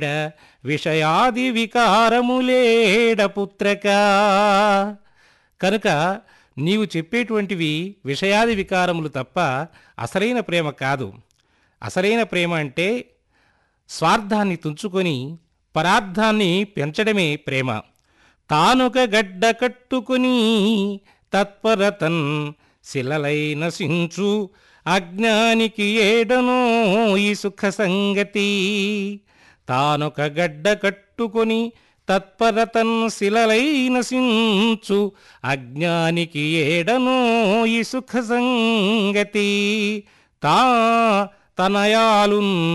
విషయాది వికారములేడ పుత్రక. కనుక నీవు చెప్పేటువంటివి విషయాది వికారములు తప్ప అసలైన ప్రేమ కాదు. అసలైన ప్రేమ అంటే స్వార్థాన్ని తుంచుకొని పరార్థాన్ని పెంచడమే ప్రేమ. తానొక గడ్డ కట్టుకుని తత్పరతన్ శిలలై నశించు అజ్ఞానికి ఏడనో ఈ సుఖ సంగతి. తానొక గడ్డ కట్టుకొని తత్పరతన్ శిలలై నశించు అజ్ఞానికి ఏడనో ఈ సుఖ సంగతి. తనయాలున్